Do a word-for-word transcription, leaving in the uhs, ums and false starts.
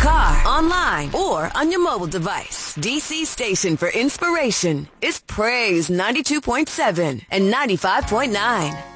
car, online, or on your mobile device. D C station for inspiration is Praise ninety-two point seven and ninety-five point nine.